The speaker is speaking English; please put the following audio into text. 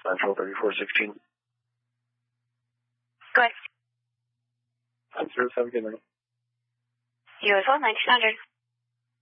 Central 3416. Go ahead. 07, good morning. You as well, 1900.